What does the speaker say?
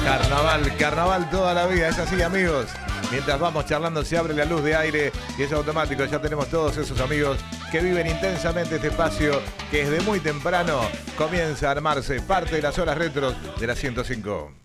Carnaval, carnaval toda la vida, es así, amigos. Mientras vamos charlando se abre la luz de aire y es automático, ya tenemos todos esos amigos que viven intensamente este espacio que desde muy temprano comienza a armarse parte de las horas retros de la 105.